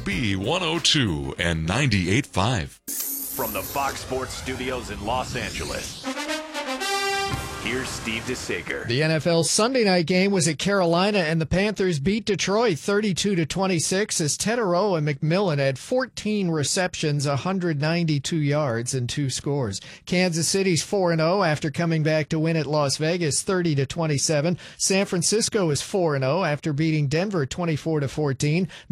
B102 and 98.5. From the Fox Sports Studios in Los Angeles, here's Steve DeSager. The NFL Sunday night game was at Carolina, and the Panthers beat Detroit 32-26 as Teterow and McMillan had 14 receptions, 192 yards, and 2 scores. Kansas City's 4-0 after coming back to win at Las Vegas 30-27. San Francisco is 4-0 after beating Denver 24-14.